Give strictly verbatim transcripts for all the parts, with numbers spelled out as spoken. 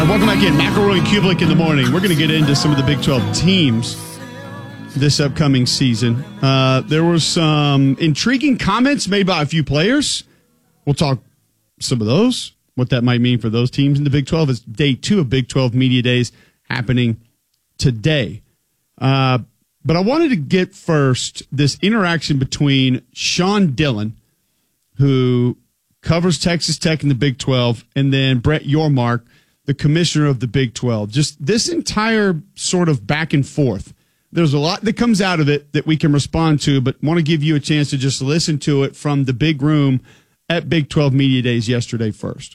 All right, welcome back in. McElroy and Kublik in the morning. We're going to get into some of the Big twelve teams this upcoming season. Uh, there were some intriguing comments made by a few players. We'll talk some of those, what that might mean for those teams in the Big twelve. Is day two of Big twelve Media Days happening today. Uh, but I wanted to get first this interaction between Sean Dillon, who covers Texas Tech in the Big twelve, and then Brett Yormark, the commissioner of the Big twelve. Just this entire sort of back and forth. There's a lot that comes out of it that we can respond to, but want to give you a chance to just listen to it from the big room at Big twelve Media Days yesterday first.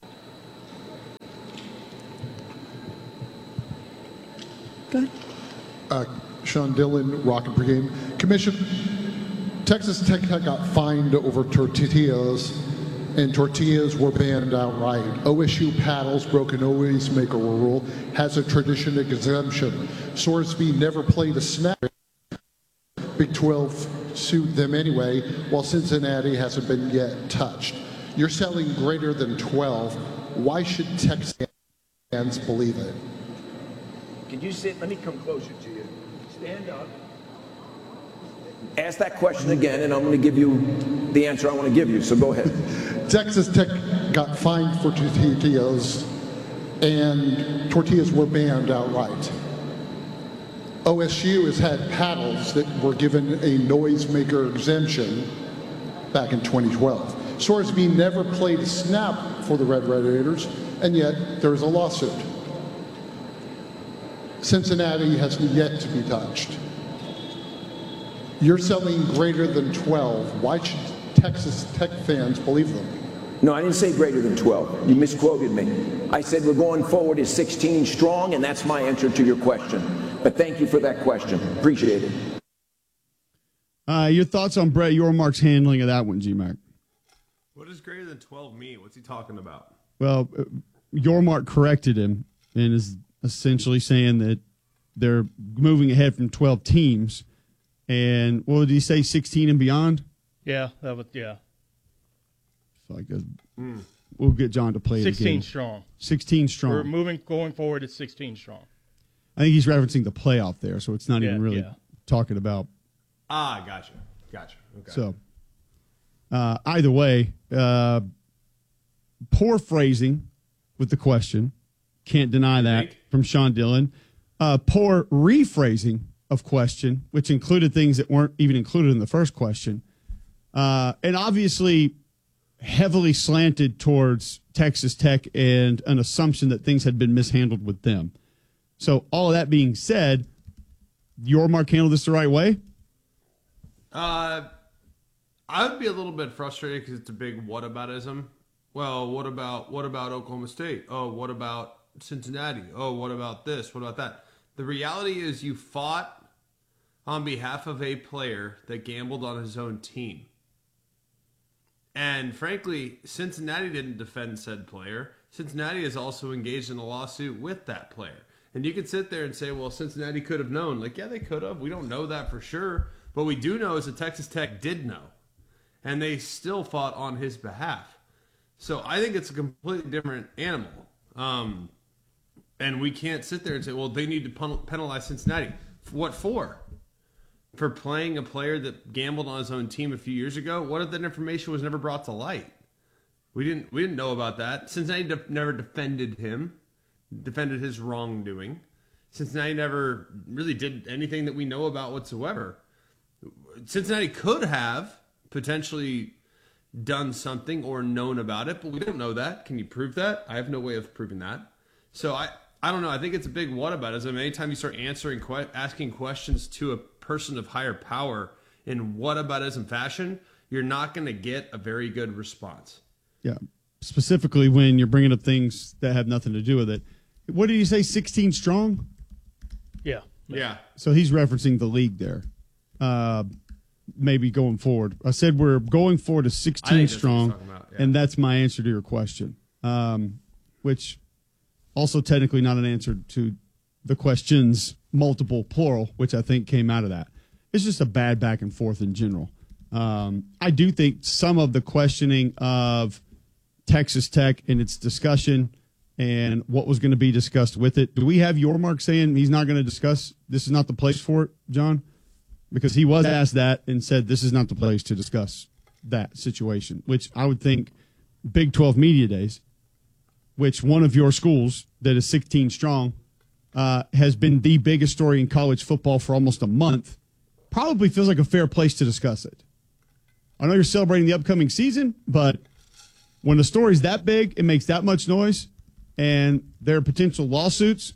Go ahead. Uh, Sean Dillon, Rocket Brigade. Commission, Texas Tech got fined over tortillas, and tortillas were banned outright. O S U paddles broke an always maker rule, has a tradition exemption. Sorsby never played a snap. Big twelve sued them anyway, while Cincinnati hasn't been yet touched. You're selling greater than twelve. Why should Texas fans believe it? Can you sit? Let me come closer to you. Stand up. Ask that question again, and I'm going to give you the answer I want to give you, so go ahead. Texas Tech got fined for tortillas, and tortillas were banned outright. O S U has had paddles that were given a noisemaker exemption back in twenty twelve. Sorsby never played a snap for the Red Raiders, and yet there's a lawsuit. Cincinnati has yet to be touched. You're selling greater than twelve. Why should Texas Tech fans believe them? No, I didn't say greater than twelve. You misquoted me. I said we're going forward as sixteen strong, and that's my answer to your question. But thank you for that question. Appreciate it. Uh, your thoughts on Brett Yormark's handling of that one, G-Mac? What does greater than twelve mean? What's he talking about? Well, uh, Yormark corrected him and is essentially saying that they're moving ahead from twelve teams. And what did he say, sixteen and beyond? Yeah, that was, yeah. So I guess mm. we'll get John to play it again. sixteen strong. sixteen strong. We're moving, going forward at sixteen strong. I think he's referencing the playoff there, so it's not yeah, even really yeah. talking about. Ah, gotcha. Gotcha. Okay. So uh, either way, uh, poor phrasing with the question. Can't deny that from Sean Dillon. Uh, poor rephrasing of question, which included things that weren't even included in the first question. Uh, and obviously heavily slanted towards Texas Tech and an assumption that things had been mishandled with them. So all of that being said, Yormark handled this the right way? Uh, I would be a little bit frustrated because it's a big whataboutism. Well, what about what about Oklahoma State? Oh, what about Cincinnati? Oh, what about this? What about that? The reality is you fought on behalf of a player that gambled on his own team. And frankly, Cincinnati didn't defend said player. Cincinnati is also engaged in a lawsuit with that player. And you can sit there and say, well, Cincinnati could have known. Like, yeah, they could have. We don't know that for sure. What we do know is that Texas Tech did know. And they still fought on his behalf. So I think it's a completely different animal. Um, and we can't sit there and say, well, they need to penalize Cincinnati. What for? For playing a player that gambled on his own team a few years ago? What if that information was never brought to light? We didn't we didn't know about that. Cincinnati de- never defended him, defended his wrongdoing. Cincinnati never really did anything that we know about whatsoever. Cincinnati could have potentially done something or known about it, but we don't know that. Can you prove that? I have no way of proving that. So I, I don't know. I think it's a big whataboutism. Anytime you start answering, que- asking questions to a person of higher power in whataboutism fashion, you're not going to get a very good response. Yeah, specifically when you're bringing up things that have nothing to do with it. What did you say, sixteen strong? Yeah. Yeah. So he's referencing the league there. Uh, maybe going forward. I said we're going forward to sixteen strong, about, yeah. And that's my answer to your question, um, which also technically not an answer to the questions, multiple, plural, which I think came out of that. It's just a bad back and forth in general. Um, I do think some of the questioning of Texas Tech and its discussion and what was going to be discussed with it. Do we have Yormark saying he's not going to discuss, this is not the place for it, John? Because he was asked that and said this is not the place to discuss that situation, which I would think Big twelve Media Days, which one of your schools that is sixteen strong uh, has been the biggest story in college football for almost a month, probably feels like a fair place to discuss it. I know you're celebrating the upcoming season, but when the story's that big, it makes that much noise, and there are potential lawsuits.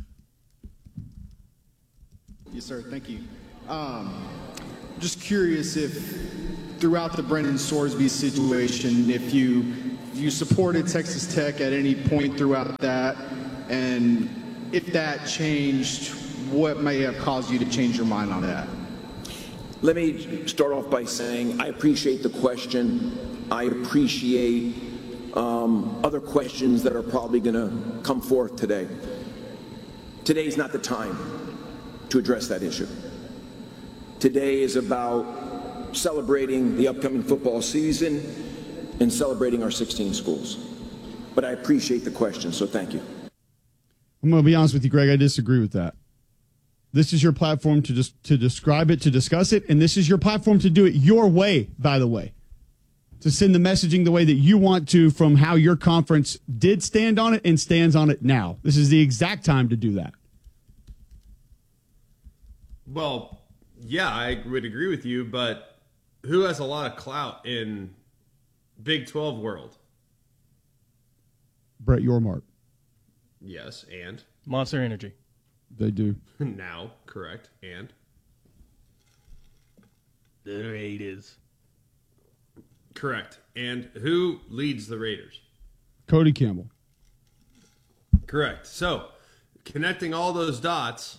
Yes, sir. Thank you. Um, just curious if throughout the Brendan Sorsby situation, if you if you supported Texas Tech at any point throughout that, and if that changed, what may have caused you to change your mind on that? Let me start off by saying I appreciate the question. I appreciate um, other questions that are probably going to come forth today. Today's not the time to address that issue. Today is about celebrating the upcoming football season and celebrating our sixteen schools. But I appreciate the question, so thank you. I'm going to be honest with you, Greg. I disagree with that. This is your platform to just to describe it, to discuss it, and this is your platform to do it your way, by the way, to send the messaging the way that you want to from how your conference did stand on it and stands on it now. This is the exact time to do that. Well, yeah, I would agree with you, but who has a lot of clout in Big twelve world? Brett Yormark. Yes, and? Monster Energy. They do. Now, correct, and? The Raiders. Correct. And who leads the Raiders? Cody Campbell. Correct. So, connecting all those dots,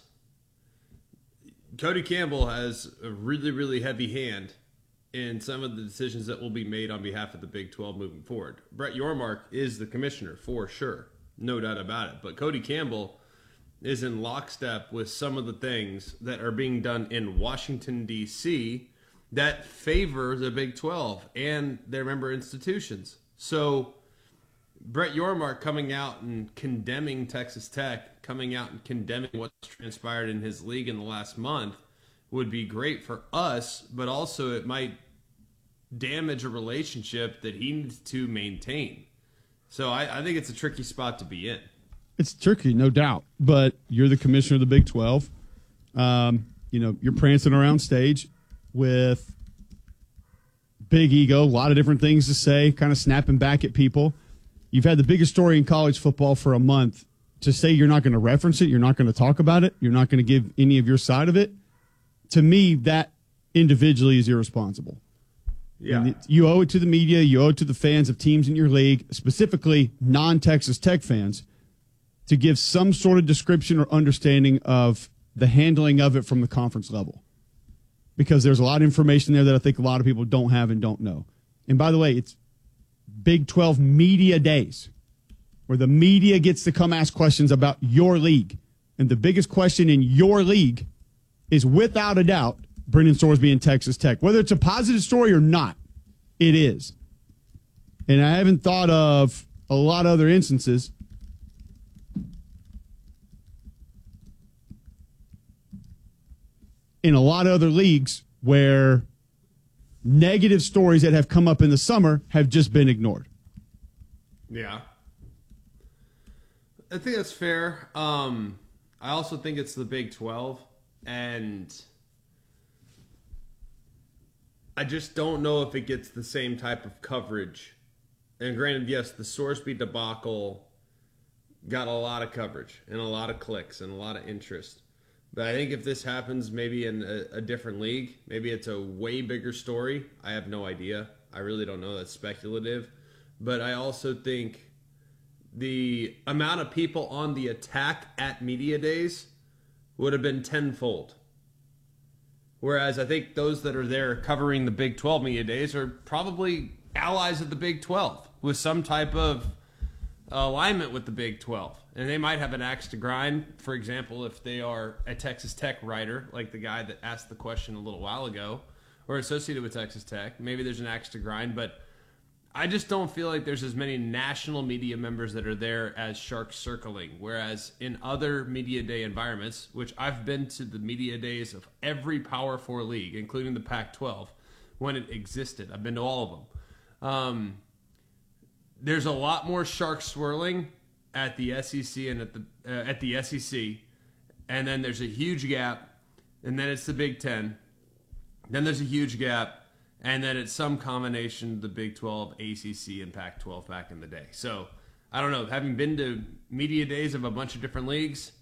Cody Campbell has a really, really heavy hand in some of the decisions that will be made on behalf of the Big twelve moving forward. Brett Yormark is the commissioner, for sure. No doubt about it. But Cody Campbell is in lockstep with some of the things that are being done in Washington, D C that favor the Big twelve and their member institutions. So Brett Yormark coming out and condemning Texas Tech, coming out and condemning what's transpired in his league in the last month would be great for us, but also it might damage a relationship that he needs to maintain. So I, I think it's a tricky spot to be in. It's tricky, no doubt. But you're the commissioner of the Big twelve. Um, you know, you're prancing around stage with big ego, a lot of different things to say, kind of snapping back at people. You've had the biggest story in college football for a month. To say you're not going to reference it, you're not going to talk about it, you're not going to give any of your side of it, to me, that individually is irresponsible. Yeah. And you owe it to the media, you owe it to the fans of teams in your league, specifically non-Texas Tech fans, to give some sort of description or understanding of the handling of it from the conference level. Because there's a lot of information there that I think a lot of people don't have and don't know. And by the way, it's Big twelve Media Days, where the media gets to come ask questions about your league. And the biggest question in your league is, without a doubt, Brendan Sorsby and Texas Tech. Whether it's a positive story or not, it is. And I haven't thought of a lot of other instances in a lot of other leagues where negative stories that have come up in the summer have just been ignored. Yeah. I think that's fair. Um, I also think it's the Big twelve, and I just don't know if it gets the same type of coverage. And granted, yes, the Sorsby debacle got a lot of coverage and a lot of clicks and a lot of interest. But I think if this happens maybe in a, a different league, maybe it's a way bigger story. I have no idea. I really don't know. That's speculative. But I also think the amount of people on the attack at media days would have been tenfold. Whereas I think those that are there covering the Big twelve media days are probably allies of the Big twelve with some type of alignment with the Big twelve. And they might have an axe to grind. For example, if they are a Texas Tech writer, like the guy that asked the question a little while ago, or associated with Texas Tech, maybe there's an axe to grind. But I just don't feel like there's as many national media members that are there as Sharks circling. Whereas in other media day environments, which I've been to the media days of every Power Four league, including the Pac twelve, when it existed. I've been to all of them. Um, there's a lot more Sharks swirling at the S E C and at the uh, at the S E C, and then there's a huge gap, and then it's the Big Ten. Then there's a huge gap. And then it's some combination of the Big twelve, A C C, and Pac twelve back in the day. So, I don't know. Having been to media days of a bunch of different leagues,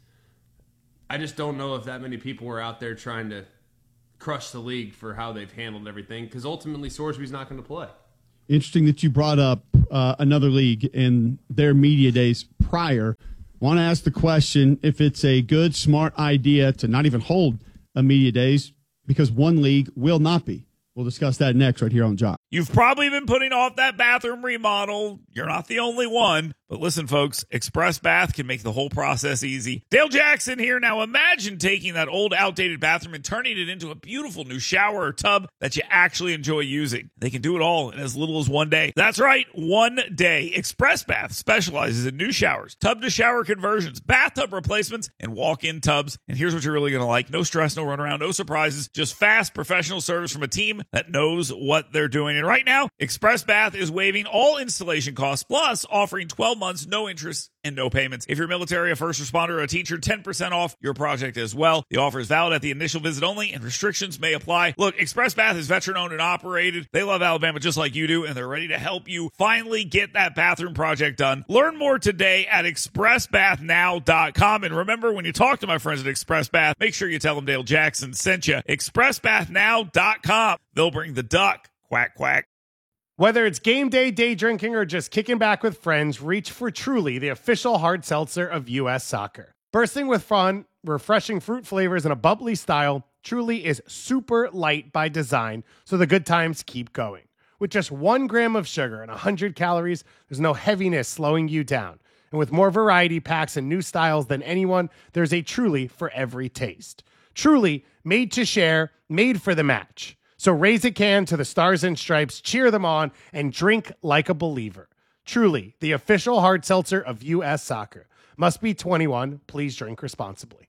I just don't know if that many people were out there trying to crush the league for how they've handled everything. Because ultimately, Sorsby's not going to play. Interesting that you brought up uh, another league in their media days prior. Want to ask the question if it's a good, smart idea to not even hold a media days because one league will not be. We'll discuss that next right here on Jock. You've probably been putting off that bathroom remodel. You're not the only one. But listen, folks, Express Bath can make the whole process easy. Dale Jackson here. Now imagine taking that old, outdated bathroom and turning it into a beautiful new shower or tub that you actually enjoy using. They can do it all in as little as one day. That's right, one day. Express Bath specializes in new showers, tub-to-shower conversions, bathtub replacements, and walk-in tubs. And here's what you're really going to like. No stress, no runaround, no surprises, just fast, professional service from a team that knows what they're doing. And right now, Express Bath is waiving all installation costs, plus offering twelve months, no interest, and no payments. If you're military, a first responder, or a teacher, ten percent off your project as well. The offer is valid at the initial visit only, and restrictions may apply. Look, Express Bath is veteran-owned and operated. They love Alabama just like you do, and they're ready to help you finally get that bathroom project done. Learn more today at express bath now dot com. And remember, when you talk to my friends at Express Bath, make sure you tell them Dale Jackson sent you. express bath now dot com. They'll bring the duck. Quack, quack. Whether it's game day, day drinking, or just kicking back with friends, reach for Truly, the official hard seltzer of U S Soccer. Bursting with fun, refreshing fruit flavors, and a bubbly style, Truly is super light by design, so the good times keep going. With just one gram of sugar and one hundred calories, there's no heaviness slowing you down. And with more variety packs and new styles than anyone, there's a Truly for every taste. Truly, made to share, made for the match. So raise a can to the Stars and Stripes, cheer them on, and drink like a believer. Truly, the official hard seltzer of U S Soccer. Must be twenty-one. Please drink responsibly.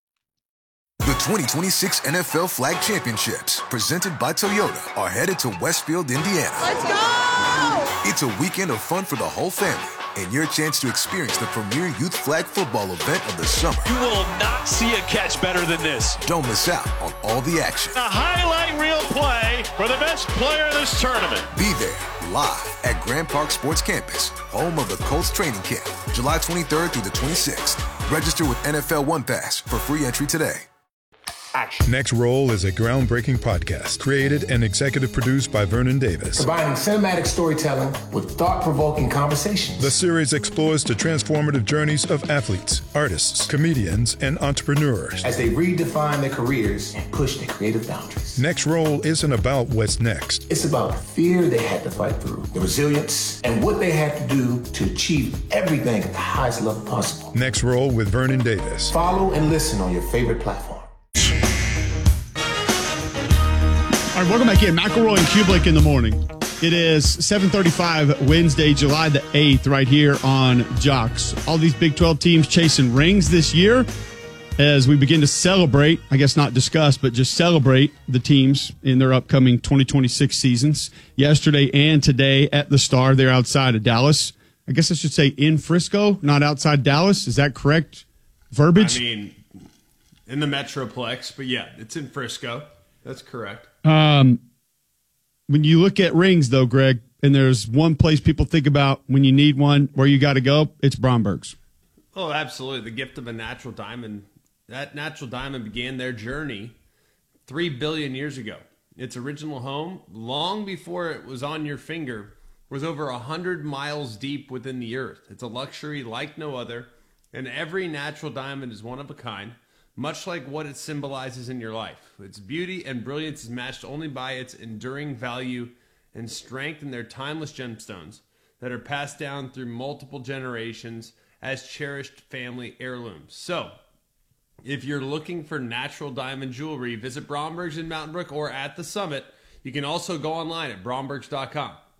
The twenty twenty-six N F L Flag Championships, presented by Toyota, are headed to Westfield, Indiana. Let's go! It's a weekend of fun for the whole family, and your chance to experience the premier youth flag football event of the summer. You will not see a catch better than this. Don't miss out on all the action. A highlight reel play for the best player in this tournament. Be there live at Grand Park Sports Campus, home of the Colts training camp, July twenty-third through the twenty-sixth. Register with N F L One Pass for free entry today. Action. Next Roll is a groundbreaking podcast created and executive produced by Vernon Davis. Combining cinematic storytelling with thought-provoking conversations. The series explores the transformative journeys of athletes, artists, comedians, and entrepreneurs as they redefine their careers and push their creative boundaries. Next Roll isn't about what's next. It's about the fear they had to fight through, the resilience, and what they had to do to achieve everything at the highest level possible. Next Roll with Vernon Davis. Follow and listen on your favorite platform. All right, welcome back in. McElroy and Kublik in the morning. It is seven thirty-five Wednesday, July the eighth, right here on Jocks. All these Big twelve teams chasing rings this year as we begin to celebrate, I guess not discuss, but just celebrate the teams in their upcoming twenty twenty-six seasons. Yesterday and today at the Star, they're outside of Dallas. I guess I should say in Frisco, not outside Dallas. Is that correct verbiage? I mean, in the Metroplex, but yeah, it's in Frisco. That's correct. Um, when you look at rings, though, Greg, and there's one place people think about when you need one, where you got to go, it's Bromberg's. Oh, absolutely. The gift of a natural diamond. That natural diamond began their journey three billion years ago. Its original home, long before it was on your finger, was over one hundred miles deep within the earth. It's a luxury like no other, and every natural diamond is one of a kind, much like what it symbolizes in your life. Its beauty and brilliance is matched only by its enduring value and strength in their timeless gemstones that are passed down through multiple generations as cherished family heirlooms. So, if you're looking for natural diamond jewelry, visit Bromberg's in Mountain Brook or at the Summit. You can also go online at brombergs dot com.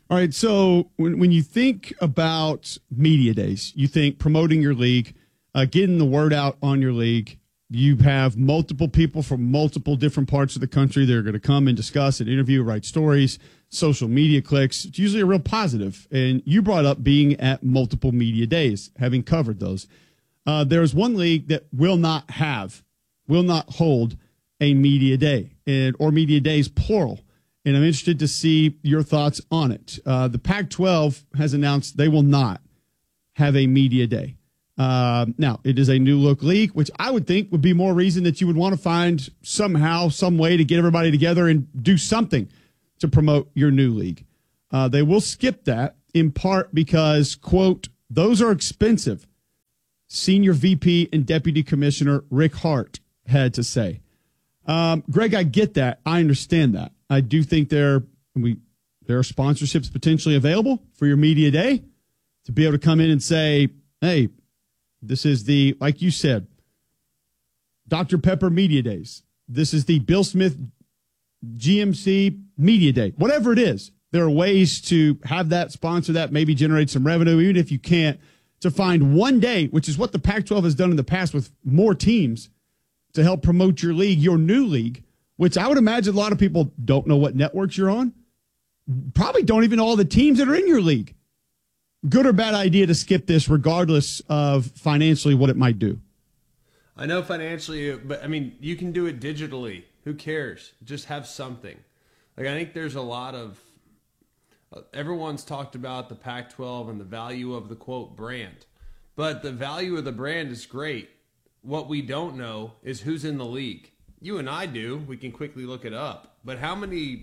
All right, so when, when you think about media days, you think promoting your league, uh, getting the word out on your league. You have multiple people from multiple different parts of the country that are going to come and discuss and interview, write stories, social media clicks. It's usually a real positive. And you brought up being at multiple media days, having covered those. Uh, there's one league that will not have, will not hold a media day, and or media days, plural. And I'm interested to see your thoughts on it. Uh, the Pac twelve has announced they will not have a media day. Uh, now, it is a new look league, which I would think would be more reason that you would want to find somehow, some way to get everybody together and do something to promote your new league. Uh, they will skip that in part because, quote, those are expensive. Senior V P and Deputy Commissioner Rick Hart had to say. Um, Greg, I get that. I understand that. I do think there we there are sponsorships potentially available for your media day to be able to come in and say, hey, this is the, like you said, Doctor Pepper Media Days. This is the Bill Smith G M C Media Day. Whatever it is, there are ways to have that, sponsor that, maybe generate some revenue, even if you can't, to find one day, which is what the Pac twelve has done in the past with more teams, to help promote your league, your new league, which I would imagine a lot of people don't know what networks you're on, probably don't even know all the teams that are in your league. Good or bad idea to skip this regardless of financially what it might do? I know financially, but I mean, you can do it digitally. Who cares? Just have something. Like, I think there's a lot of, uh, everyone's talked about the Pac twelve and the value of the, quote, brand. But the value of the brand is great. What we don't know is who's in the league. You and I do. We can quickly look it up. But how many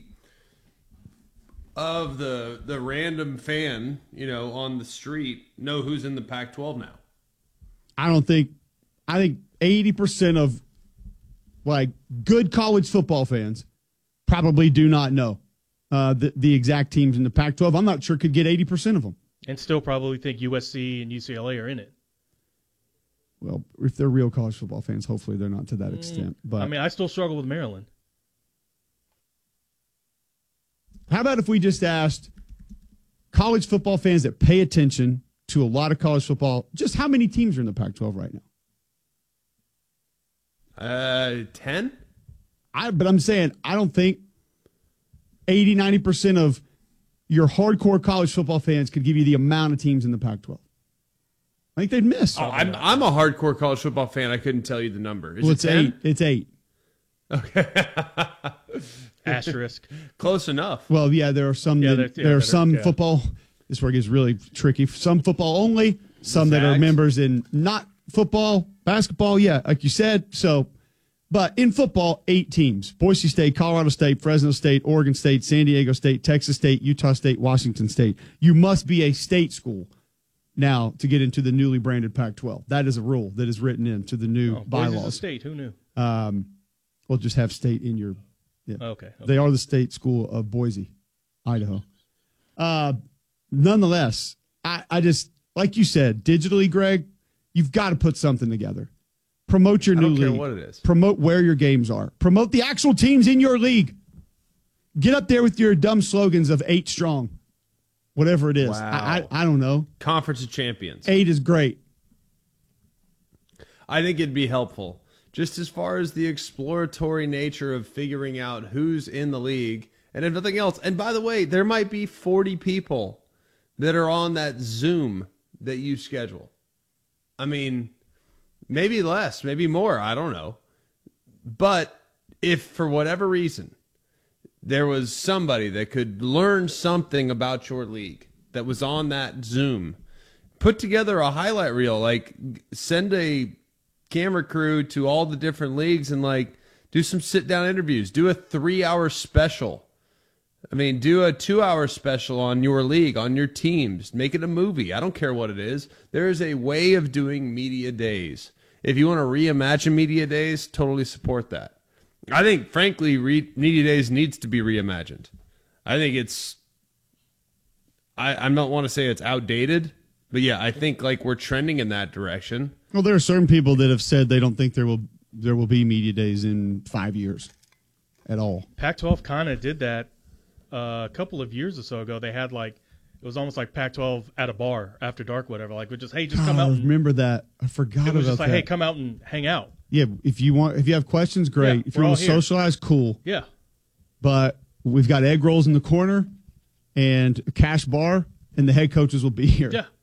of the the random fan, you know, on the street know who's in the Pac twelve now? I don't think, I think eighty percent of like good college football fans probably do not know uh, the, the exact teams in the Pac twelve. I'm not sure could get eighty percent of them. And still probably think U S C and U C L A are in it. Well, if they're real college football fans, hopefully they're not to that extent. But I mean, I still struggle with Maryland. How about if we just asked college football fans that pay attention to a lot of college football, just how many teams are in the Pac twelve right now? Uh, ten? I, but I'm saying I don't think eighty, ninety percent of your hardcore college football fans could give you the amount of teams in the Pac twelve. I think they'd miss. Oh, I'm, I'm a hardcore college football fan. I couldn't tell you the number. Is well, it it's ten? eight. It's eight. Okay. Asterisk. Close enough. Well, yeah, there are some. Yeah, that, yeah, there are that are- some yeah. football. This where it gets really tricky. Some football only. Some that are Zags. members in not football, basketball. Yeah, like you said. So, but in football, eight teams: Boise State, Colorado State, Fresno State, Oregon State, San Diego State, Texas State, Utah State, Washington State. You must be a state school now to get into the newly branded Pac twelve. That is a rule that is written into the new Oh, Boise's a bylaws. state. Who knew? Um, well, just have state in your. Yeah. Okay, okay. They are the state school of Boise, Idaho. Uh, nonetheless, I, I just, like you said, digitally, Greg, you've got to put something together. Promote your I new don't care league. what it is. Promote where your games are. Promote the actual teams in your league. Get up there with your dumb slogans of eight strong, whatever it is. Wow. I, I, I don't know. Conference of Champions. Eight is great. I think it'd be helpful. Just as far as the exploratory nature of figuring out who's in the league, and if nothing else. And by the way, there might be forty people that are on that Zoom that you schedule. I mean, maybe less, maybe more. I don't know. But if for whatever reason there was somebody that could learn something about your league that was on that Zoom, put together a highlight reel, like send a camera crew to all the different leagues and like do some sit down interviews, do a three hour special. I mean, do a two hour special on your league, on your teams, make it a movie. I don't care what it is. There is a way of doing media days. If you want to reimagine media days, totally support that. I think, frankly, re- media days needs to be reimagined. I think it's, I, I don't want to say it's outdated, but yeah, I think like we're trending in that direction. Well, there are certain people that have said they don't think there will there will be media days in five years at all. Pac twelve kind of did that uh, a couple of years or so ago, they had like it was almost like Pac twelve at a bar after dark, whatever. Like, we just hey, just come Oh, out. I And, remember that. I forgot it was about just like, that. hey, come out and hang out. Yeah, if you want, if you have questions, great. Yeah, if you we're want all to here. socialize, cool. Yeah. But we've got egg rolls in the corner and a cash bar, and the head coaches will be here. Yeah.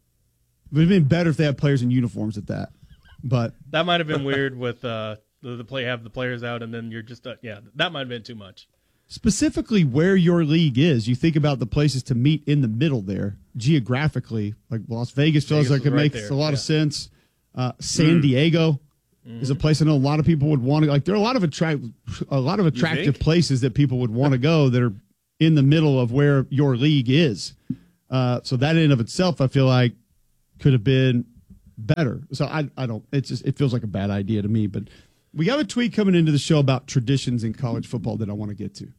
It would have been better if they had players in uniforms at that. But That might have been weird with uh, the, the play have the players out, and then you're just uh, yeah, that might have been too much. specifically where your league is, you think about the places to meet in the middle there geographically. Like Las Vegas feels Vegas like is it right makes there, a lot yeah. of sense. Uh, San Mm. Diego Mm-hmm. is a place I know a lot of people would want to. Like there are a lot of attract a lot of attractive think? places that people would want to go that are in the middle of where your league is. Uh, so that in and of itself, I feel like could have been better. So I I don't. It's just it feels like a bad idea to me. But we have a tweet coming into the show about traditions in college football that I want to get to.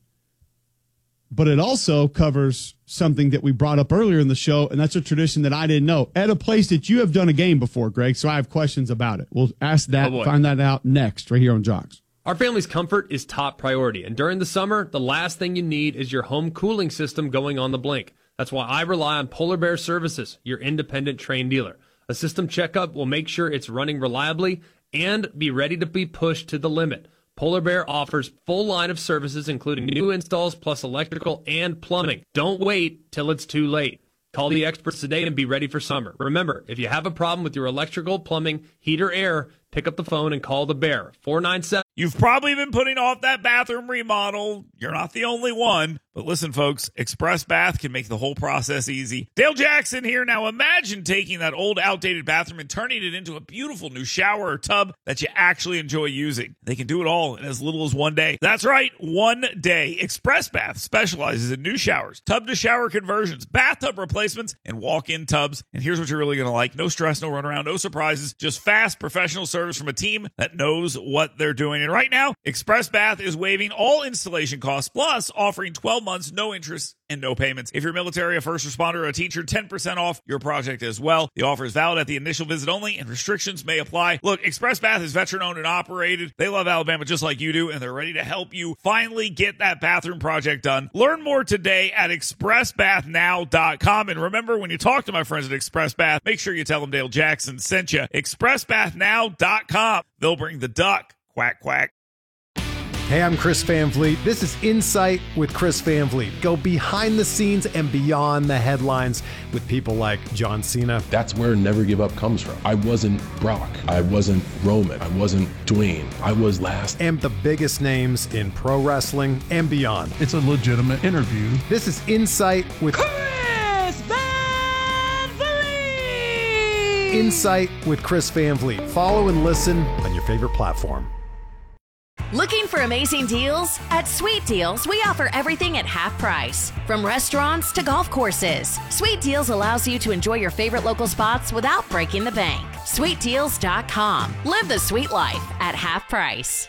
But it also covers something that we brought up earlier in the show, and that's a tradition that I didn't know at a place that you have done a game before, Greg. So I have questions about it. We'll ask that, Oh, boy. find that out next, right here on Jocks. Our family's comfort is top priority, and during the summer, the last thing you need is your home cooling system going on the blink. That's why I rely on Polar Bear Services, your independent Trane dealer. A system checkup will make sure it's running reliably and be ready to be pushed to the limit. Polar Bear offers full line of services, including new installs plus electrical and plumbing. Don't wait till it's too late. Call the experts today and be ready for summer. Remember, if you have a problem with your electrical, plumbing, heat, or air, pick up the phone and call the Bear. four nine seven You've probably been putting off that bathroom remodel. You're not the only one. But listen, folks, Express Bath can make the whole process easy. Dale Jackson here. Now imagine taking that old, outdated bathroom and turning it into a beautiful new shower or tub that you actually enjoy using. They can do it all in as little as one day. That's right, one day. Express Bath specializes in new showers, tub-to-shower conversions, bathtub replacements, and walk-in tubs. And here's what you're really going to like. No stress, no runaround, no surprises, just fast professional service from a team that knows what they're doing. And right now, Express Bath is waiving all installation costs, plus offering twelve months, no interest, and no payments. If you're military, a first responder, or a teacher, ten percent off your project as well. The offer is valid at the initial visit only, and restrictions may apply. Look, Express Bath is veteran-owned and operated. They love Alabama just like you do, and they're ready to help you finally get that bathroom project done. Learn more today at express bath now dot com. And remember, when you talk to my friends at Express Bath, make sure you tell them Dale Jackson sent you. express bath now dot com. They'll bring the duck. Quack, quack. Hey, I'm Chris Van Vliet. This is Insight with Chris Van Vliet. Go behind the scenes and beyond the headlines with people like John Cena. That's where Never Give Up comes from. I wasn't Brock. I wasn't Roman. I wasn't Dwayne. I was last. And the biggest names in pro wrestling and beyond. It's a legitimate interview. This is Insight with Chris Van Vliet! Insight with Chris Van Vliet. Follow and listen on your favorite platform. Looking for amazing deals? At Sweet Deals, we offer everything at half price. From restaurants to golf courses, Sweet Deals allows you to enjoy your favorite local spots without breaking the bank. sweet deals dot com. Live the sweet life at half price.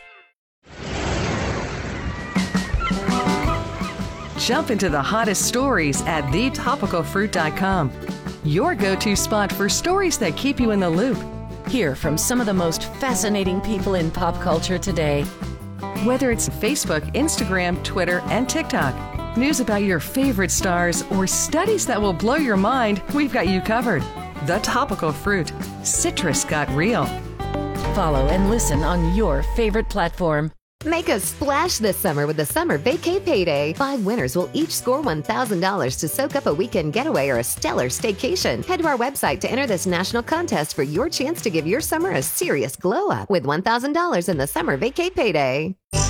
Jump into the hottest stories at the topical fruit dot com. Your go-to spot for stories that keep you in the loop. Hear from some of the most fascinating people in pop culture today. Whether it's Facebook, Instagram, Twitter, and TikTok, news about your favorite stars, or studies that will blow your mind, we've got you covered. The Topical Fruit. Citrus got real. Follow and listen on your favorite platform. Make a splash this summer with the Summer Vacay Payday. Five winners will each score one thousand dollars to soak up a weekend getaway or a stellar staycation. Head to our website to enter this national contest for your chance to give your summer a serious glow up with one thousand dollars in the Summer Vacay Payday. All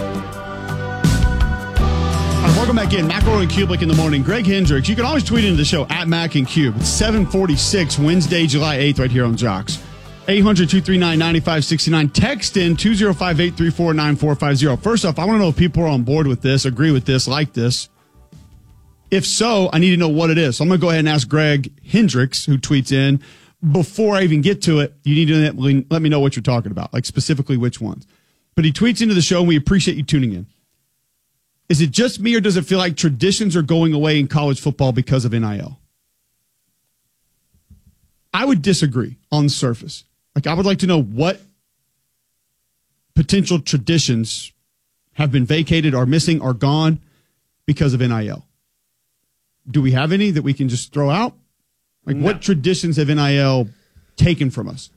right, welcome back in. McElroy and Kublik in the morning. Greg Hendricks. You can always tweet into the show at Mac and Cube. It's seven forty-six, Wednesday, July eighth, right here on Jocks. eight hundred, two three nine, nine five six nine. Text in two oh five, eight three four, nine four five zero. First off, I want to know if people are on board with this, agree with this, like this. If so, I need to know what it is. So I'm going to go ahead and ask Greg Hendricks, who tweets in. Before I even get to it, you need to let, let me know what you're talking about, like specifically which ones. But he tweets into the show, and we appreciate you tuning in. Is it just me, or does it feel like traditions are going away in college football because of N I L? I would disagree on the surface. Like, I would like to know what potential traditions have been vacated, are missing, are gone because of N I L? Do we have any that we can just throw out? Like, No. what traditions have N I L taken from us?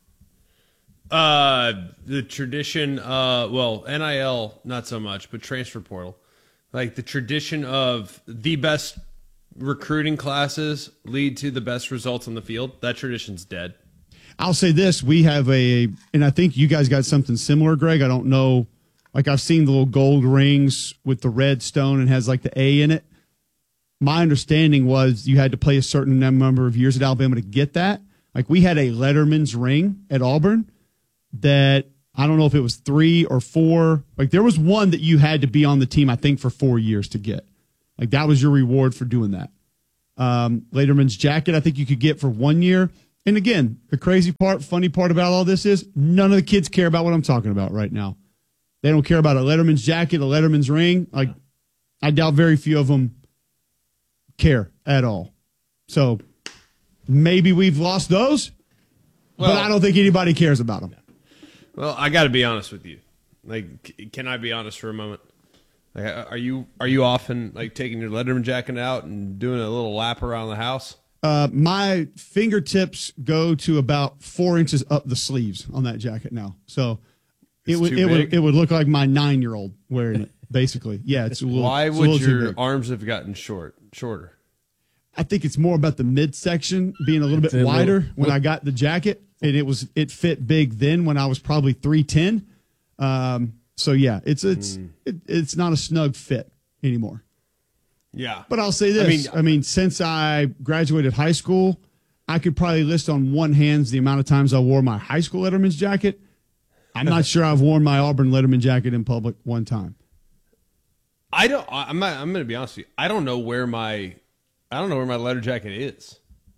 Uh, the tradition, uh, well, N I L, not so much, but transfer portal. Like the tradition of the best recruiting classes lead to the best results on the field. That tradition's dead. I'll say this. We have a, and I think you guys got something similar, Greg. I don't know. Like, I've seen the little gold rings with the red stone and has like the A in it. My understanding was you had to play a certain number of years at Alabama to get that. Like, we had a Letterman's ring at Auburn that I don't know if it was three or four. Like, there was one that you had to be on the team, I think, for four years to get. Like, that was your reward for doing that. Um, Letterman's jacket, I think you could get for one year. And again, the crazy part, funny part about all this is none of the kids care about what I'm talking about right now. They don't care about a Letterman's jacket, a Letterman's ring. Like, I doubt very few of them care at all. So maybe we've lost those, Well- but I don't think anybody cares about them. Well, I got to be honest with you. Like, c- can I be honest for a moment? Like, are you are you often like taking your Letterman jacket out and doing a little lap around the house? Uh, my fingertips go to about four inches up the sleeves on that jacket now. So it It's would too it would big? it would look like my nine year old wearing it. Basically, yeah. It's a little. Why it's a would little too your big. arms have gotten short, shorter? I think it's more about the midsection being a little bit It's a wider little- when I got the jacket, and it was it fit big then when I was probably three ten. Um, so yeah, it's it's Hmm. it, it's not a snug fit anymore. Yeah, But I'll say this: I mean, I mean, since I graduated high school, I could probably list on one hand the amount of times I wore my high school Letterman's jacket. I'm not sure I've worn my Auburn Letterman jacket in public one time. I don't. I- I'm not, I'm going to be honest with you. I don't know where my I don't know where my letter jacket is.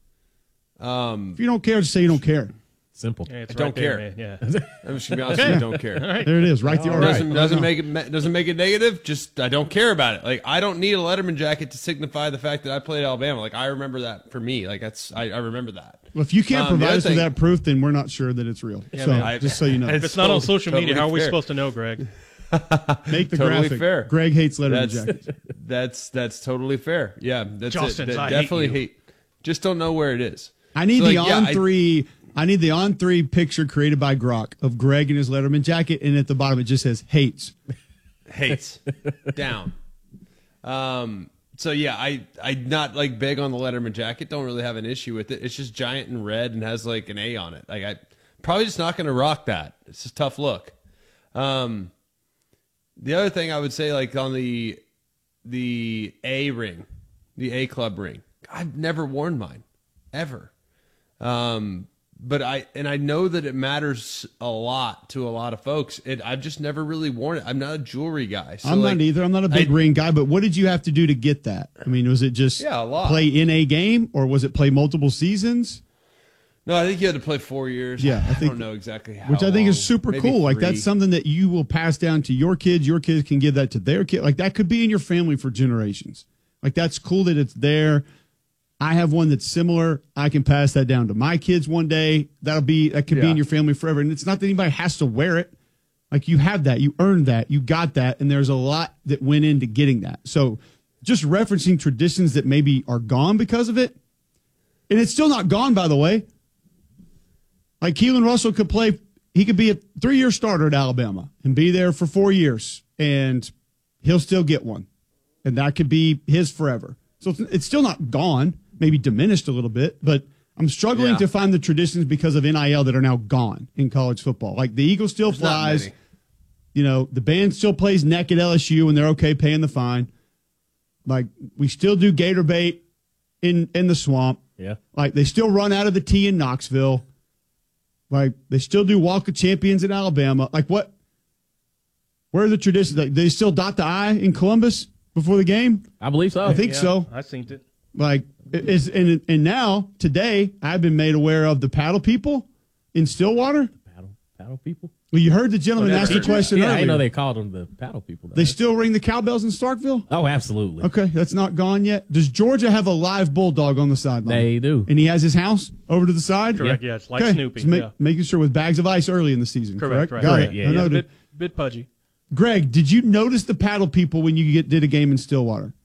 Um, If you don't care, just say you don't care. Simple. Yeah, it's I don't right there, care. man. Yeah. I'm just gonna be honest Okay. with you. I don't care. All right. There it is. Right the All right. Doesn't, doesn't make it ma- doesn't make it negative. Just I don't care about it. Like I don't need a Letterman jacket to signify the fact that I played Alabama. Like I remember that for me. Like that's I, I remember that. Well, if you can't Um, the provide other us with thing- that proof, then we're not sure that it's real. Yeah, so man. I- just so you know, If it's not on social totally media, how are we fair. supposed to know, Greg? make the totally graphic. fair. Greg hates Letterman That's jackets. that's that's totally fair. Yeah, that's Justin's, it. That- I hate definitely you. hate. Just don't know where it is. I need So, the like, yeah, on I- three. I need the on three picture created by Grok of Greg in his Letterman jacket, and at the bottom it just says hates. hates down. Um. So yeah, I I not like big on the Letterman jacket. Don't really have an issue with it. It's just giant and red and has like an A on it. Like I probably just not going to rock that. It's just a tough look. Um. The other thing I would say, like on the the A ring, the A club ring, I've never worn mine ever. Um. But I and I know that it matters a lot to a lot of folks. It I've just never really worn it. I'm not a jewelry guy. So I'm like, not either. I'm not a big I- ring guy, but what did you have to do to get that? I mean, was it just Yeah, a lot. play in a game, or was it play multiple seasons? No, I think you had to play four years. Yeah, I think- don't know exactly how. Which I think is long. super Maybe cool. Like three. that's something that you will pass down to your kids. Your kids can give that to their kid. Like that could be in your family for generations. Like that's cool that it's there. I have one that's similar. I can pass that down to my kids one day. That'll be that could be Yeah. in your family forever. And it's not that anybody has to wear it. Like you have that, you earned that, you got that, and there's a lot that went into getting that. So just referencing traditions that maybe are gone because of it. And it's still not gone, by the way. Like Keelan Russell could play, he could be a three-year starter at Alabama and be there for four years, and he'll still get one. And that could be his forever. So it's, it's still not gone, maybe diminished a little bit, but I'm struggling Yeah. to find the traditions because of N I L that are now gone in college football. Like the Eagle still There's not flies. many. You know, the band still plays neck at L S U and they're okay paying the fine. Like we still do gator bait in, in the swamp. Yeah. Like they still run out of the tee in Knoxville. Like they still do Walk of Champions in Alabama. Like what? Where are the traditions? Like, they still dot the I in Columbus before the game? I believe so. I think Yeah, so. I seen it. Like it is, and and now today I've been made aware of the paddle people in Stillwater. Paddle, paddle people. Well, you heard the gentleman Well, ask the that's- question Yeah, I earlier. didn't know they called them the paddle people. Though. They still ring the cowbells in Starkville. oh, absolutely. Okay, that's not gone yet. Does Georgia have a live bulldog on the sideline? They do. And he has his house over to the side? Correct. Yeah, it's like Okay, Snoopy. just ma- Yeah. making sure with bags of ice early in the season. Correct. Correct. Right. Got right. it. Yeah, I yeah. know Bit, that- bit pudgy. Greg, did you notice the paddle people when you get, did a game in Stillwater?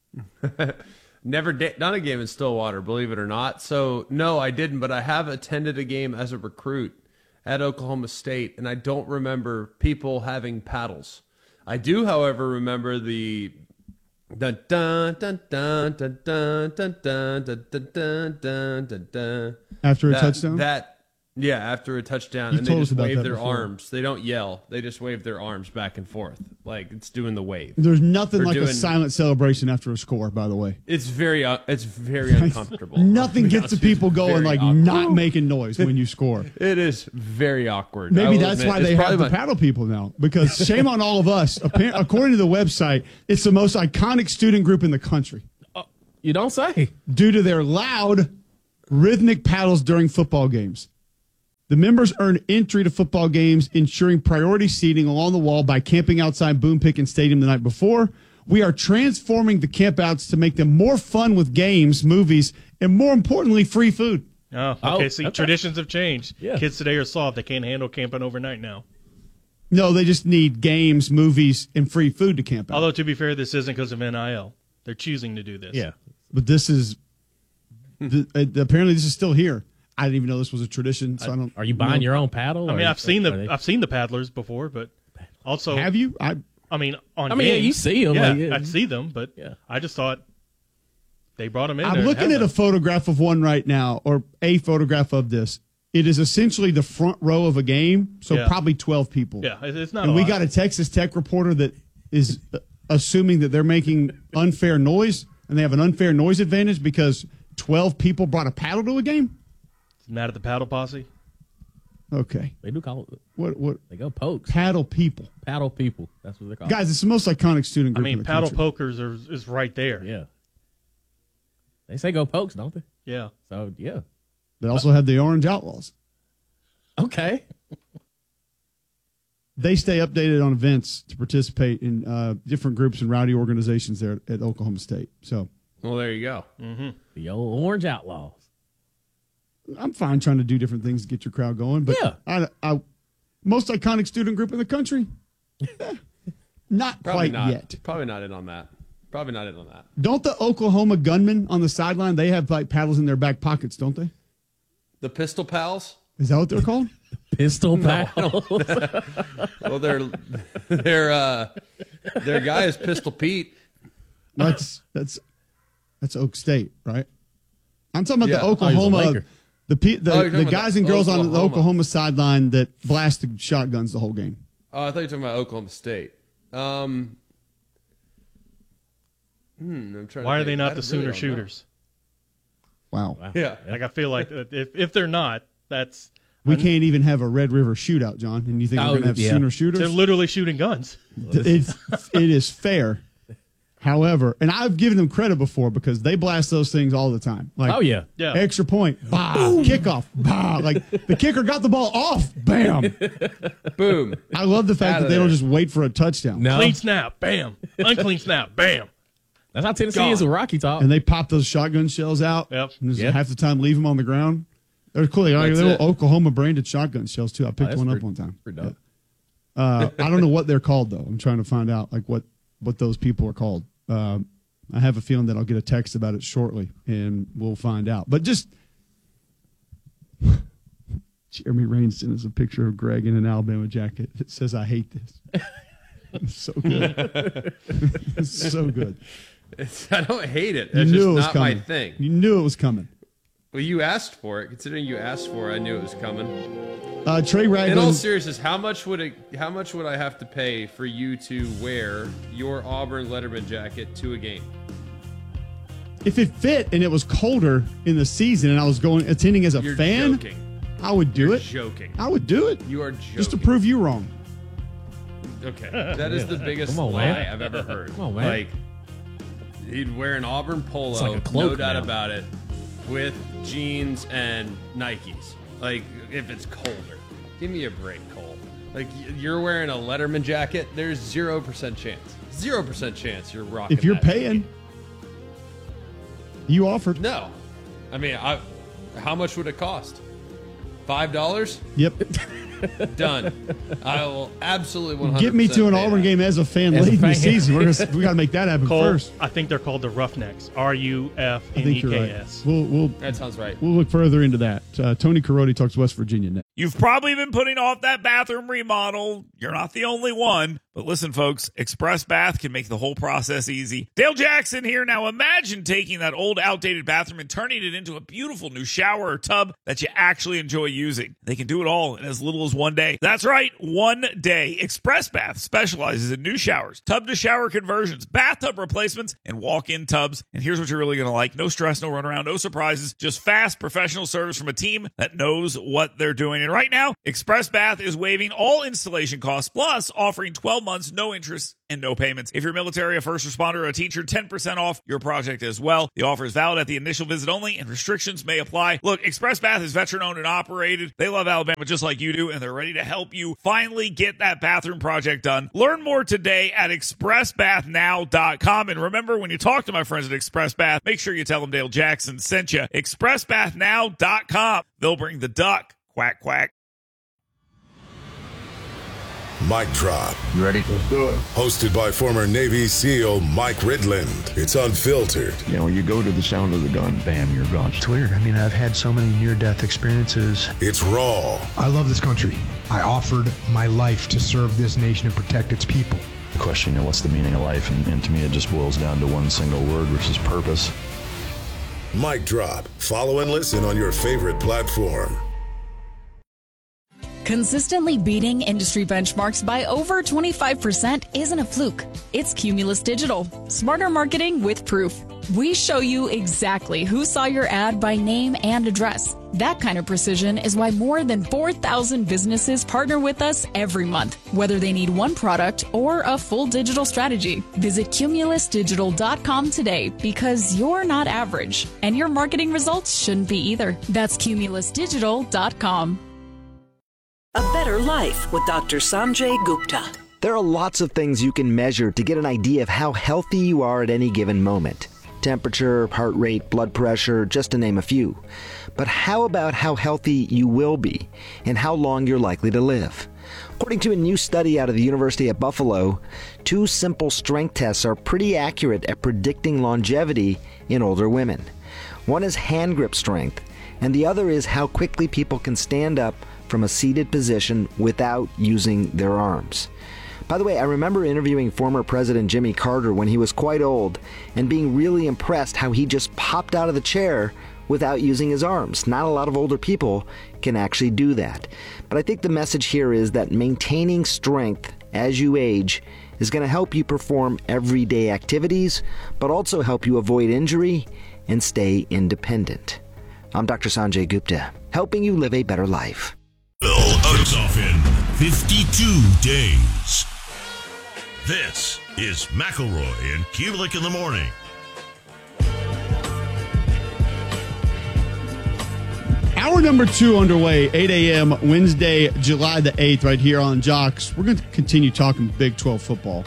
Never da- done a game in Stillwater, believe it or not. So, no, I didn't, but I have attended a game as a recruit at Oklahoma State, and I don't remember people having paddles. I do, however, remember the dun dun dun dun dun dun dun dun dun dun dun dun dun. After a That- touchdown? That yeah, after a touchdown, You and they told us just about wave that their before. arms. They don't yell; they just wave their arms back and forth, like it's doing the wave. There's nothing Or like a doing- silent celebration after a score, by the way. It's very, uh, it's very uncomfortable. Nothing To be gets the honest with you, people it's going very like awkward. not making noise when you score. It is very awkward. I Maybe will that's admit. why It's they have probably the my- paddle people now. Because shame on all of us. Appar- According to the website, it's the most iconic student group in the country. You don't say. Due to their loud, rhythmic paddles during football games. The members earn entry to football games, ensuring priority seating along the wall by camping outside Boone Pickens Stadium the night before. We are transforming the campouts to make them more fun with games, movies, and more importantly, free food. Oh, okay. Oh, See, okay. traditions have changed. Yeah. Kids today are soft. They can't handle camping overnight now. No, they just need games, movies, and free food to camp out. Although, to be fair, this isn't because of N I L. They're choosing to do this. Yeah. But this is th- uh, apparently this is still here. I didn't even know this was a tradition. So I, don't. Are you buying know. your own paddle? I mean, or- I've seen the are they- I've seen the paddlers before, but also Have you? I I mean, on I mean, yeah, games, you see 'em, Yeah, like, yeah. I see them, but I just thought they brought them in. I'm there and looking had at a them. photograph of one right now, or a photograph of this. It is essentially the front row of a game, so Yeah. probably twelve people. Yeah, it- it's not. And a we lot. got a Texas Tech reporter that is uh, assuming that they're making unfair noise, and they have an unfair noise advantage because twelve people brought a paddle to a game. mad at the paddle posse. Okay, They do call it. what what They go pokes. paddle people, Paddle people. That's what they're called. guys? It's the most iconic student I group. in mean, the paddle country. pokers are, is right there. Yeah. They say go pokes, don't they? Yeah. So yeah. They also have the Orange Outlaws. Okay. They stay updated on events to participate in uh, different groups and rowdy organizations there at Oklahoma State. So Well, there you go. Mm-hmm. The old Orange Outlaws. I'm fine trying to do different things to get your crowd going. But Yeah. I, I, most iconic student group in the country, Eh, not Probably quite not. yet. Probably not in on that. Probably not in on that. Don't the Oklahoma gunmen on the sideline? They have like paddles in their back pockets, don't they? The Pistol Pals. Is that what they're called? Pistol No. paddles. Well, their their uh, their guy is Pistol Pete. That's that's that's Oak State, right? I'm talking about Yeah. the Oh, he's a Oklahoma, Laker. the pe- the, Oh, you're the talking about guys the and girls on the Oklahoma. Oklahoma sideline that blasted shotguns the whole game. Oh, I thought you were talking about Oklahoma State. Um, hmm, I'm trying. Why to are they think. not I the really Sooner don't know. shooters? Wow. Yeah. Like I feel like that if if they're not, that's We can't even have a Red River shootout, John. And you think Oh, we're going to have yeah. Sooner shooters? they're literally shooting guns. It's, it is fair. However, and I've given them credit before because they blast those things all the time. Like, Oh, yeah. Yeah. extra point, bah, kickoff, bah. Like the kicker got the ball off, bam. Boom. I love the fact Outta that they don't there. just wait for a touchdown. No. Clean snap, bam. Unclean snap, bam. That's how Tennessee Gone. is with Rocky Top. And they pop those shotgun shells out. Yep. And just Yep. half the time leave them on the ground. They're cool. They got That's little it. Oklahoma branded shotgun shells too. I picked that's one up pretty- one time. pretty dope. Yeah. Uh, I don't know what they're called though. I'm trying to find out like what what those people are called. Um, I have a feeling that I'll get a text about it shortly, and we'll find out. But just Jeremy Raines sent us a picture of Greg in an Alabama jacket that says, "I hate this." It's so good. It's so good. It's, I don't hate it. You It's knew just it was not coming. my thing. You knew it was coming. Well, you asked for it. Considering you asked for it, I knew it was coming. Uh, Trey In all Ragland. seriousness, how much would it? How much would I have to pay for you to wear your Auburn Letterman jacket to a game? If it fit and it was colder in the season, and I was going attending as a You're fan, joking. I would do You're it. joking. I would do it You are joking. just to prove you wrong. Okay, that is the biggest Come on, lie man. I've ever heard. Come on, man. Like, he'd wear an Auburn polo, It's like a cloak no doubt now. about it, with jeans and Nikes. Like, if it's colder, give me a break, Cole. Like, y- you're wearing a Letterman jacket. There's zero percent chance. Zero percent chance you're rocking. If you're that. paying, you offered. No, I mean, I. How much would it cost? five dollars? Yep. Done. I will absolutely one hundred percent Get me to an pay Auburn that. game as a fan As a late in the fan. season. We're gonna, we got to make that happen Cole, first. I think they're called the Roughnecks. R U F I N think E you're K right. S. We'll, we'll, That sounds right. we'll look further into that. Uh, Tony Caroti talks West Virginia next. You've probably been putting off that bathroom remodel. You're not the only one. But listen, folks, Express Bath can make the whole process easy. Dale Jackson here. Now imagine taking that old outdated bathroom and turning it into a beautiful new shower or tub that you actually enjoy using. They can do it all in as little as one day. That's right, one day. Express Bath specializes in new showers, tub-to-shower conversions, bathtub replacements, and walk-in tubs. And here's what you're really going to like. No stress, no runaround, no surprises, just fast professional service from a team that knows what they're doing. And right now, Express Bath is waiving all installation costs, plus offering twelve months, no interest, and no payments. If you're military, a first responder, or a teacher, ten percent off your project as well. The offer is valid at the initial visit only, and restrictions may apply. Look, Express Bath is veteran-owned and operated. They love Alabama just like you do, and they're ready to help you finally get that bathroom project done. Learn more today at express bath now dot com. And remember, when you talk to my friends at Express Bath, make sure you tell them Dale Jackson sent you. express bath now dot com. They'll bring the duck. Quack, quack. Mic Drop. You ready? Let's do it. Hosted by former Navy SEAL Mike Ridland. It's unfiltered. You know, you go to the sound of the gun, bam, you're gone. It's weird. I mean, I've had so many near-death experiences. It's raw. I love this country. I offered my life to serve this nation and protect its people. The question, you know, what's the meaning of life? And, and to me, it just boils down to one single word, which is purpose. Mic Drop. Follow and listen on your favorite platform. Consistently beating industry benchmarks by over twenty-five percent isn't a fluke. It's Cumulus Digital. Smarter marketing with proof. We show you exactly who saw your ad by name and address. That kind of precision is why more than four thousand businesses partner with us every month, whether they need one product or a full digital strategy. Visit cumulus digital dot com today, because you're not average, and your marketing results shouldn't be either. That's cumulus digital dot com. A Better Life with Doctor Sanjay Gupta. There are lots of things you can measure to get an idea of how healthy you are at any given moment. Temperature, heart rate, blood pressure, just to name a few. But how about how healthy you will be and how long you're likely to live? According to a new study out of the University of Buffalo, two simple strength tests are pretty accurate at predicting longevity in older women. One is hand grip strength, and the other is how quickly people can stand up from a seated position without using their arms. By the way, I remember interviewing former President Jimmy Carter when he was quite old and being really impressed how he just popped out of the chair without using his arms. Not a lot of older people can actually do that. But I think the message here is that maintaining strength as you age is going to help you perform everyday activities, but also help you avoid injury and stay independent. I'm Doctor Sanjay Gupta, helping you live a better life. It's off in fifty-two days. This is McElroy and Kubelik in the morning. Hour number two underway, eight a.m. Wednesday, July the eighth, right here on Jocks. We're going to continue talking Big twelve football.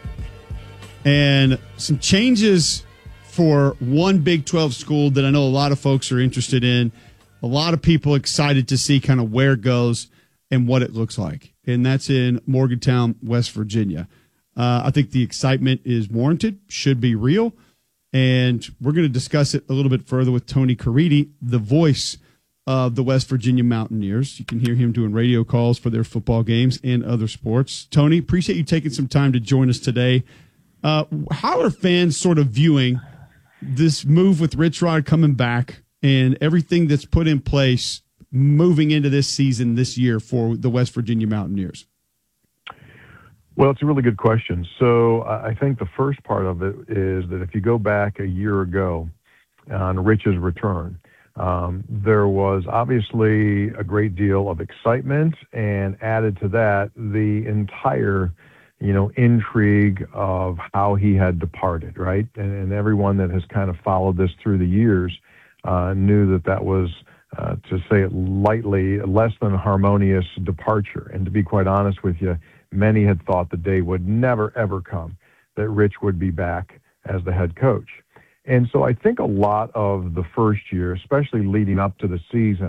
And some changes for one Big twelve school that I know a lot of folks are interested in. A lot of people excited to see kind of where it goes and what it looks like. And that's in Morgantown, West Virginia. Uh, I think the excitement is warranted, should be real. And we're going to discuss it a little bit further with Tony Caridi, the voice of the West Virginia Mountaineers. You can hear him doing radio calls for their football games and other sports. Tony, appreciate you taking some time to join us today. Uh, how are fans sort of viewing this move with Rich Rod coming back and everything that's put in place moving into this season this year for the West Virginia Mountaineers? Well, it's a really good question. So I think the first part of it is that if you go back a year ago on Rich's return, um, there was obviously a great deal of excitement, and added to that, the entire, you know, intrigue of how he had departed, right? And, and everyone that has kind of followed this through the years uh, knew that that was, uh, to say it lightly, less than a harmonious departure. And to be quite honest with you, many had thought the day would never, ever come that Rich would be back as the head coach. And so I think a lot of the first year, especially leading up to the season,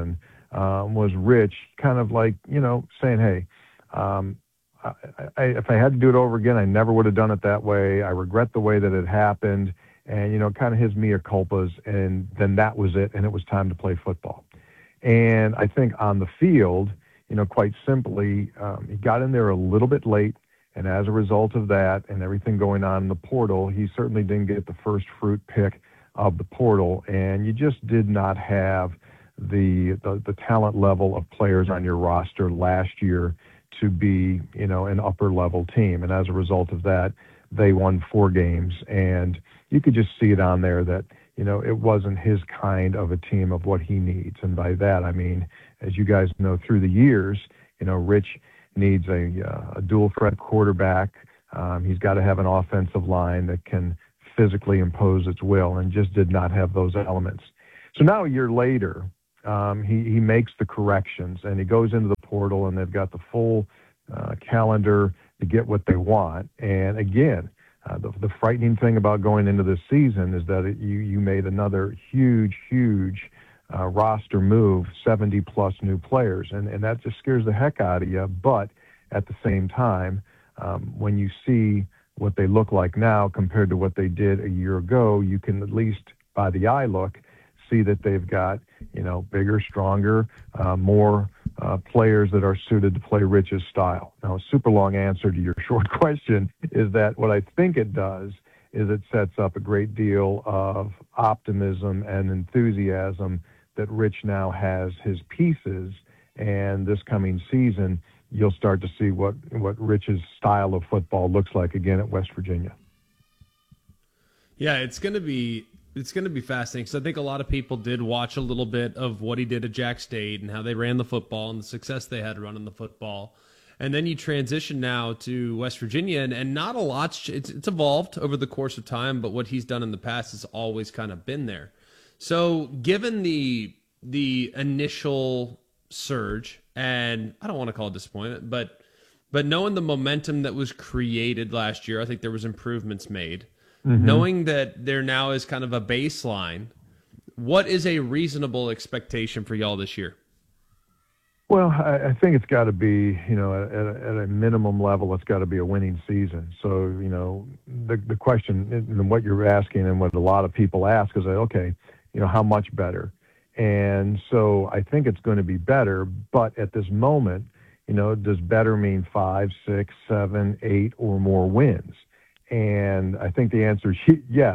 um, was Rich kind of like, you know, saying, hey, um, I, I, if I had to do it over again, I never would have done it that way. I regret the way that it happened. And, you know, kind of his mea culpas. And then that was it. And it was time to play football. And I think on the field, you know, quite simply, um, he got in there a little bit late. And as a result of that and everything going on in the portal, he certainly didn't get the first fruit pick of the portal. And you just did not have the, the, the talent level of players on your roster last year to be, you know, an upper level team. And as a result of that, they won four games. And you could just see it on there that, you know, it wasn't his kind of a team of what he needs. And by that, I mean, as you guys know, through the years, you know, Rich needs a, uh, a dual threat quarterback. Um, he's got to have an offensive line that can physically impose its will, and just did not have those elements. So now a year later, um, he, he makes the corrections and he goes into the portal, and they've got the full uh, calendar to get what they want. And again, uh, the, the frightening thing about going into this season is that it, you, you made another huge, huge uh, roster move, seventy plus new players. And, and that just scares the heck out of you. But at the same time, um, when you see what they look like now compared to what they did a year ago, you can at least by the eye look see that they've got, you know, bigger, stronger, uh, more uh, players that are suited to play Rich's style. Now, a super long answer to your short question is that what I think it does is it sets up a great deal of optimism and enthusiasm that Rich now has his pieces, and this coming season, you'll start to see what, what Rich's style of football looks like again at West Virginia. Yeah, it's going to be it's going to be fascinating because I think a lot of people did watch a little bit of what he did at Jack State and how they ran the football and the success they had running the football. And then you transition now to West Virginia, and, and not a lot's it's, it's evolved over the course of time, but what he's done in the past has always kind of been there. So given the the initial surge, and I don't want to call it disappointment, but but knowing the momentum that was created last year, I think there was improvements made. Mm-hmm. Knowing that there now is kind of a baseline, what is a reasonable expectation for y'all this year? Well, I, I think it's got to be, you know, at, at a minimum level, it's got to be a winning season. So, you know, the the question and what you're asking and what a lot of people ask is, okay, you know, how much better? And so I think it's going to be better, but at this moment, you know, does better mean five, six, seven, eight or more wins? And I think the answer is yes.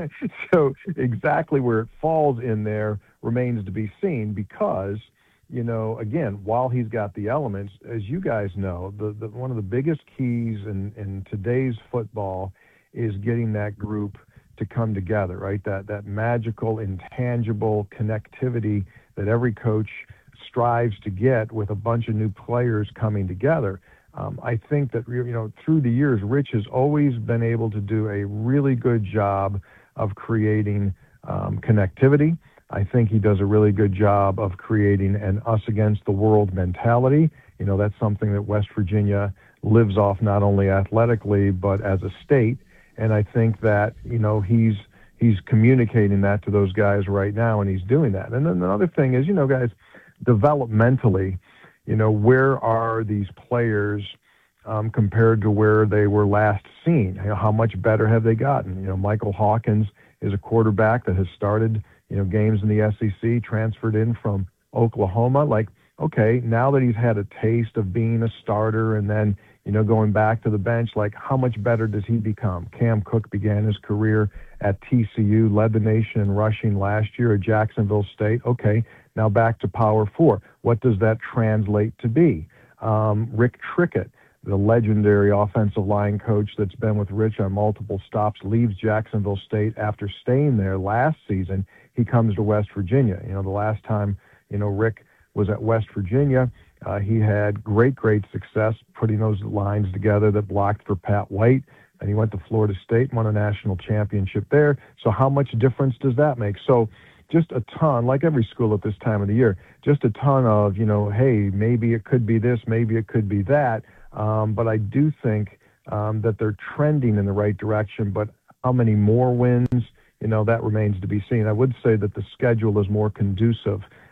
So exactly where it falls in there remains to be seen because, you know, again, while he's got the elements, as you guys know, the, the one of the biggest keys in, in today's football is getting that group to come together, right? That that magical, intangible connectivity that every coach strives to get with a bunch of new players coming together. Um, I think that, you know, through the years, Rich has always been able to do a really good job of creating um, connectivity. I think he does a really good job of creating an us against the world mentality. You know, that's something that West Virginia lives off not only athletically, but as a state. And I think that, you know, he's he's communicating that to those guys right now, and he's doing that. And then another thing is, you know, guys, developmentally, you know, where are these players um, compared to where they were last seen? You know, how much better have they gotten? You know, Michael Hawkins is a quarterback that has started, you know, games in the S E C, transferred in from Oklahoma. Like, okay, now that he's had a taste of being a starter and then, you know, going back to the bench, like how much better does he become? Cam Cook began his career at T C U, led the nation in rushing last year at Jacksonville State. Okay, now back to Power Four. What does that translate to be? Um, Rick Trickett, the legendary offensive line coach that's been with Rich on multiple stops, leaves Jacksonville State after staying there last season. He comes to West Virginia. You know, the last time, you know, Rick was at West Virginia, uh, he had great, great success putting those lines together that blocked for Pat White. And he went to Florida State, won a national championship there. So how much difference does that make? So just a ton, like every school at this time of the year, just a ton of, you know, hey, maybe it could be this, maybe it could be that. Um, but I do think um, that they're trending in the right direction. But how many more wins, you know, that remains to be seen. I would say that the schedule is more conducive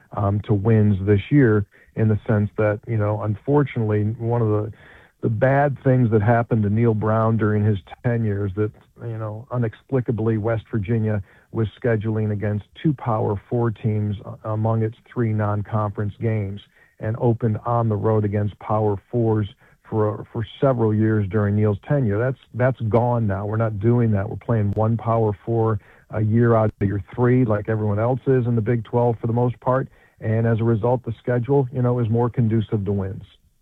um, to wins this year, in the sense that, you know, unfortunately, one of the the bad things that happened to Neil Brown during his tenure is that, you know, inexplicably West Virginia was scheduling against two Power Four teams among its three non-conference games, and opened on the road against Power Fours for for several years during Neil's tenure. That's that's gone now. We're not doing that. We're playing one Power Four a year out of your three, like everyone else is in the Big twelve for the most part. And as a result, the schedule, you know, is more conducive to wins.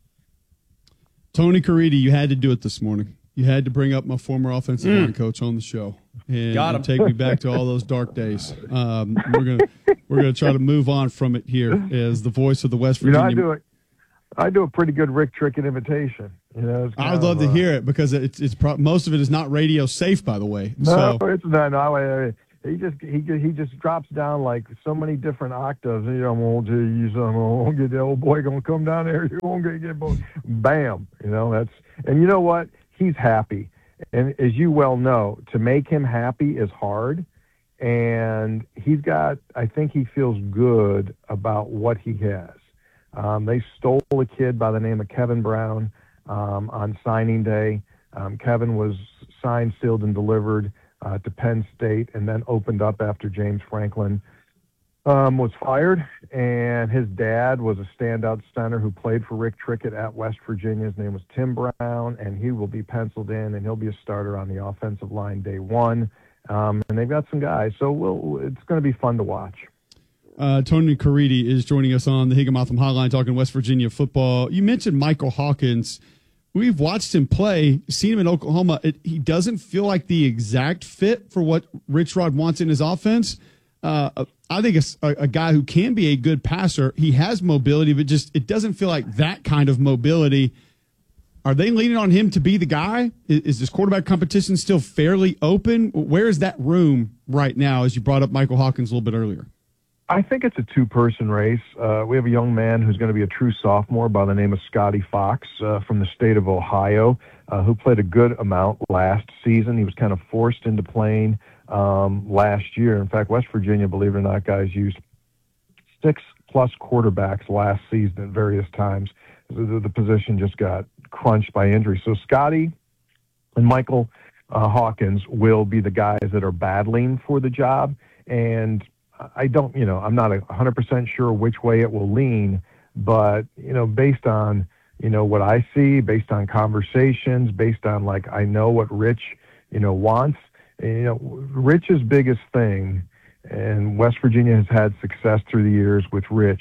Tony Caridi, you had to do it this morning. You had to bring up my former offensive Mm. line coach on the show, and, Got him. and take me back to all those dark days. Um, we're gonna we're gonna try to move on from it here as the voice of the West You know, Virginia. I do it. I do a pretty good Rick Trickett imitation. You know, it's I kind would love of, to uh, hear it because it's it's pro- most of it is not radio safe, by the way. No, So it's not. No, I- I- he just he just, he just drops down like so many different octaves. You know, I'm gonna tell you something. I'm gonna get the old boy gonna come down there. You won't get get boy. Bam. You know, that's and you know what? He's happy, and as you well know, to make him happy is hard. And he's got. I think he feels good about what he has. Um, they stole a kid by the name of Kevin Brown um, on signing day. Um, Kevin was signed, sealed, and delivered uh, to Penn State, and then opened up after James Franklin um, was fired. And his dad was a standout center who played for Rick Trickett at West Virginia. His name was Tim Brown, and he will be penciled in, and he'll be a starter on the offensive line day one. Um, and they've got some guys, so we'll, it's going to be fun to watch. Uh, Tony Caridi is joining us on the Higginbotham Hotline talking West Virginia football. You mentioned Michael Hawkins. We've watched him play, seen him in Oklahoma. It, he doesn't feel like the exact fit for what Rich Rod wants in his offense. Uh, I think a, a guy who can be a good passer. He has mobility, but just it doesn't feel like that kind of mobility. Are they leaning on him to be the guy? Is, is this quarterback competition still fairly open? Where is that room right now, as you brought up Michael Hawkins a little bit earlier? I think it's a two-person race. Uh, we have a young man who's going to be a true sophomore by the name of Scotty Fox uh, from the state of Ohio, uh, who played a good amount last season. He was kind of forced into playing um, last year. In fact, West Virginia, believe it or not, guys, used six-plus quarterbacks last season at various times. The, the position just got crunched by injury. So Scotty and Michael uh, Hawkins will be the guys that are battling for the job. And I don't, you know, I'm not one hundred percent sure which way it will lean, but, you know, based on, you know, what I see, based on conversations, based on, like, I know what Rich, you know, wants, and, you know, Rich's biggest thing, and West Virginia has had success through the years with Rich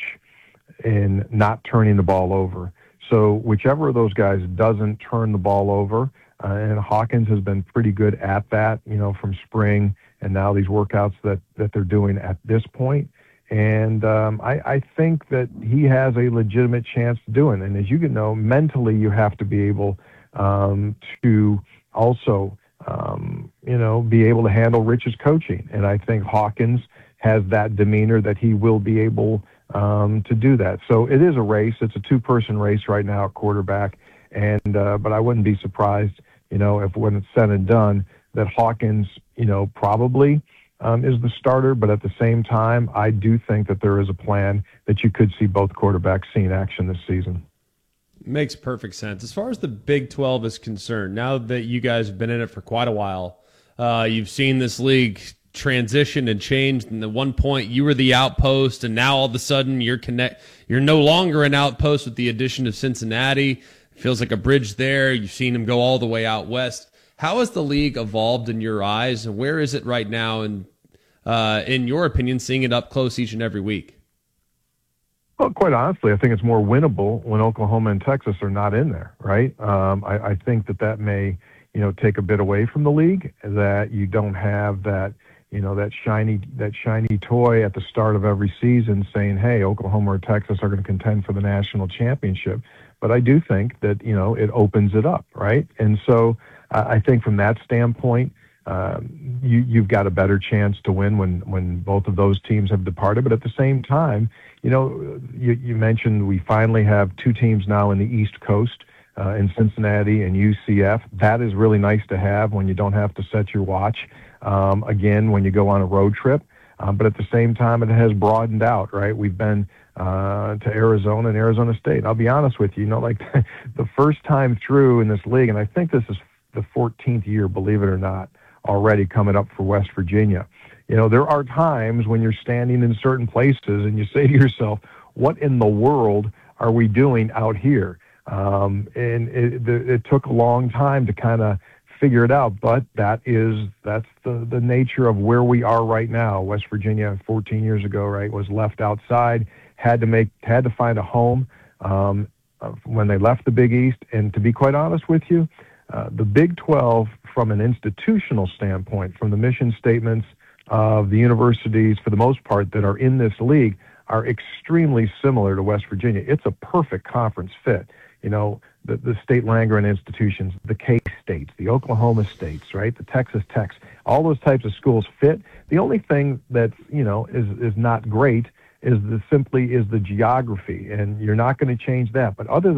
in not turning the ball over. So whichever of those guys doesn't turn the ball over, uh, and Hawkins has been pretty good at that, you know, from spring and now these workouts that, that they're doing at this point. And um, I, I think that he has a legitimate chance to do it. And as you can know, mentally you have to be able um, to also, um, you know, be able to handle Rich's coaching. And I think Hawkins has that demeanor that he will be able um, to do that. So it is a race. It's a two-person race right now at quarterback. And uh, but I wouldn't be surprised, you know, if when it's said and done, that Hawkins, you know, probably um, is the starter. But at the same time, I do think that there is a plan that you could see both quarterbacks see in action this season. Makes perfect sense. As far as the Big twelve is concerned, now that you guys have been in it for quite a while, uh, you've seen this league transition and change. And at one point, you were the outpost, and now all of a sudden, you're connect. You're no longer an outpost with the addition of Cincinnati. It feels like a bridge there. You've seen them go all the way out west. How has the league evolved in your eyes, and where is it right now? And uh, in your opinion, seeing it up close each and every week? Well, quite honestly, I think it's more winnable when Oklahoma and Texas are not in there, right? Um, I, I think that that may, you know, take a bit away from the league, that you don't have that, you know, that shiny that shiny toy at the start of every season saying, hey, Oklahoma or Texas are going to contend for the national championship. But I do think that, you know, it opens it up, right? And so uh, I think from that standpoint, um, you, you've got a better chance to win when, when both of those teams have departed. But at the same time, you know, you, you mentioned we finally have two teams now in the East Coast, uh, in Cincinnati and U C F. That is really nice to have when you don't have to set your watch. Um, again, when you go on a road trip. Um, but at the same time, it has broadened out, right? We've been uh, to Arizona and Arizona State. I'll be honest with you, you know, like the first time through in this league, and I think this is the fourteenth year, believe it or not, already coming up for West Virginia. You know, there are times when you're standing in certain places and you say to yourself, what in the world are we doing out here? Um, and it, it took a long time to kind of figure it out, but that is, that's the, the nature of where we are right now. West Virginia fourteen years ago, right, was left outside, had to make, had to find a home um, when they left the Big East. And to be quite honest with you, uh, the Big twelve, from an institutional standpoint, from the mission statements of the universities, for the most part, that are in this league, are extremely similar to West Virginia. It's a perfect conference fit. You know, the, the state land-grant institutions, the K-States, the Oklahoma States, right, the Texas Techs, all those types of schools fit. The only thing that, you know, is, is not great is the, simply is the geography, and you're not going to change that. But other than